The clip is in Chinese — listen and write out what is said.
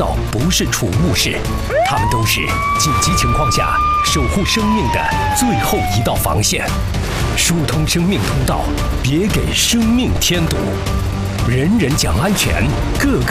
道不是储物室，它们都是紧急情况下守护生命的最后一道防线。疏通生命通道，别给生命添堵。人人讲安全，个个